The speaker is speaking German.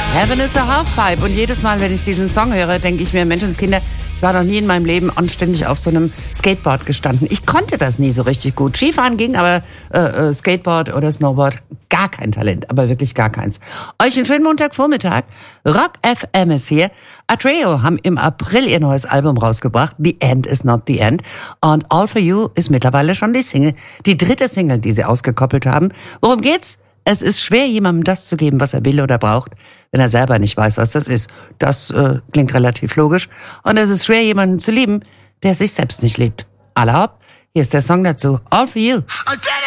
Heaven is a Halfpipe. Und jedes Mal, wenn ich diesen Song höre, denke ich mir, Menschenskinder, ich war noch nie in meinem Leben anständig auf so einem Skateboard gestanden. Ich konnte das nie so richtig gut. Skifahren ging, aber Skateboard oder Snowboard, gar kein Talent, aber wirklich gar keins. Euch einen schönen Montagvormittag. Rock FM ist hier. Atreo haben im April ihr neues Album rausgebracht. The End is not the End. Und All for You ist mittlerweile schon die dritte Single, die sie ausgekoppelt haben. Worum geht's? Es ist schwer, jemandem das zu geben, was er will oder braucht, wenn er selber nicht weiß, was das ist. Das klingt relativ logisch. Und es ist schwer, jemanden zu lieben, der sich selbst nicht liebt. Alle hopp, hier ist der Song dazu. All for You.